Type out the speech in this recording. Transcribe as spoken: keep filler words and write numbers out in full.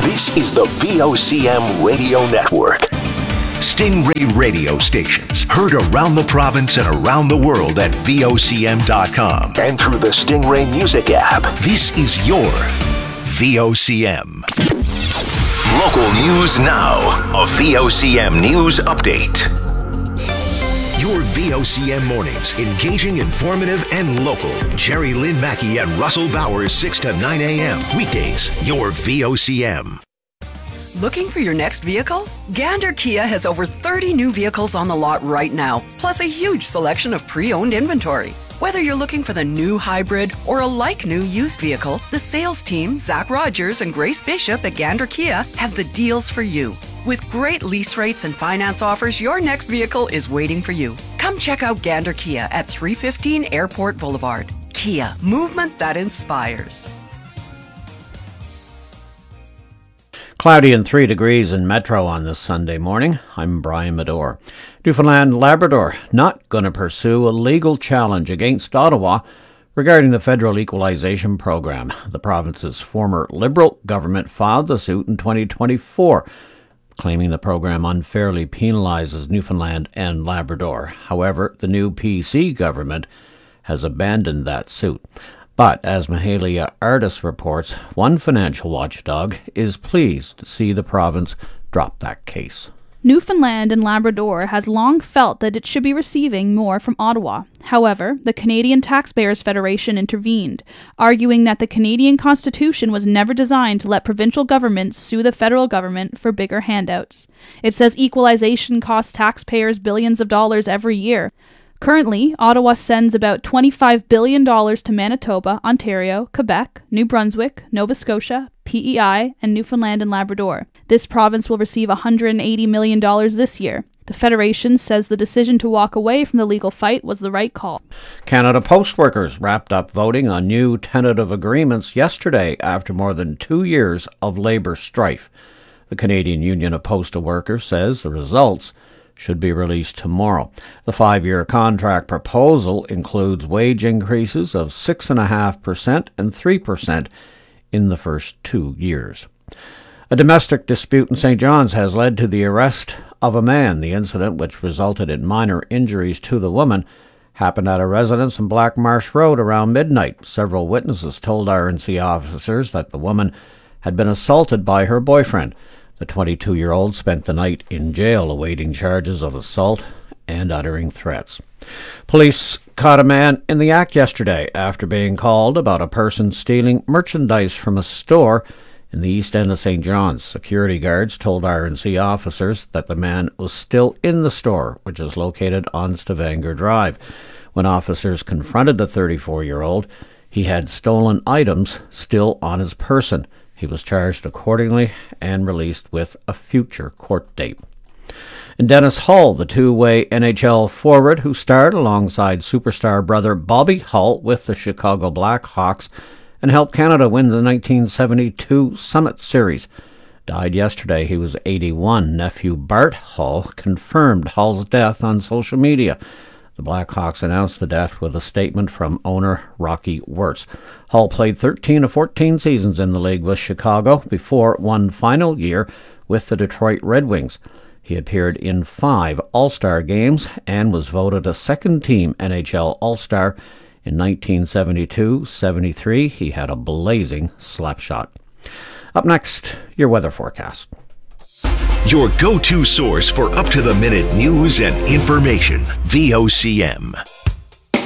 This is the V O C M Radio Network. Stingray radio stations heard around the province and around the world at V O C M dot com and through the Stingray Music app. This is your V O C M. Local news now. A V O C M News Update. Your V O C M mornings, engaging, informative, and local. Jerry Lynn Mackey and Russell Bowers, six to nine a.m. Weekdays, your V O C M. Looking for your next vehicle? Gander Kia has over thirty new vehicles on the lot right now, plus a huge selection of pre-owned inventory. Whether you're looking for the new hybrid or a like-new used vehicle, the sales team, Zach Rogers and Grace Bishop at Gander Kia, have the deals for you. With great lease rates and finance offers, your next vehicle is waiting for you. Come check out Gander Kia at three fifteen Airport Boulevard. Kia, movement that inspires. Cloudy and three degrees in Metro on this Sunday morning. I'm Brian Medore. Newfoundland Labrador not going to pursue a legal challenge against Ottawa regarding the federal equalization program. The province's former Liberal government filed the suit in twenty twenty-four, claiming the program unfairly penalises Newfoundland and Labrador. However, the new P C government has abandoned that suit. But, as Mahalia Artis reports, one financial watchdog is pleased to see the province drop that case. Newfoundland and Labrador has long felt that it should be receiving more from Ottawa. However, the Canadian Taxpayers Federation intervened, arguing that the Canadian Constitution was never designed to let provincial governments sue the federal government for bigger handouts. It says equalization costs taxpayers billions of dollars every year. Currently, Ottawa sends about twenty-five billion dollars to Manitoba, Ontario, Quebec, New Brunswick, Nova Scotia, P E I, and Newfoundland and Labrador. This province will receive one hundred eighty million dollars this year. The Federation says the decision to walk away from the legal fight was the right call. Canada Post workers wrapped up voting on new tentative agreements yesterday after more than two years of labour strife. The Canadian Union of Postal Workers says the results should be released tomorrow. The five-year contract proposal includes wage increases of six point five percent and three percent in the first two years. A domestic dispute in Saint John's has led to the arrest of a man. The incident, which resulted in minor injuries to the woman, happened at a residence in Black Marsh Road around midnight. Several witnesses told R N C officers that the woman had been assaulted by her boyfriend. The twenty-two-year-old spent the night in jail awaiting charges of assault and uttering threats. Police caught a man in the act yesterday after being called about a person stealing merchandise from a store in the east end of Saint John's. Security guards told R N C officers that the man was still in the store, which is located on Stavanger Drive. When officers confronted the thirty-four-year-old, he had stolen items still on his person. He was charged accordingly and released with a future court date. And Dennis Hull, the two-way N H L forward who starred alongside superstar brother Bobby Hull with the Chicago Blackhawks and helped Canada win the nineteen seventy-two Summit Series, died yesterday. He was eighty-one. Nephew Bart Hull confirmed Hull's death on social media. The Blackhawks announced the death with a statement from owner Rocky Wirtz. Hull played thirteen of fourteen seasons in the league with Chicago before one final year with the Detroit Red Wings. He appeared in five All-Star games and was voted a second-team N H L All-Star. In nineteen seventy-two seventy-three, he had a blazing slap shot. Up next, your weather forecast. Your go-to source for up-to-the-minute news and information. V O C M.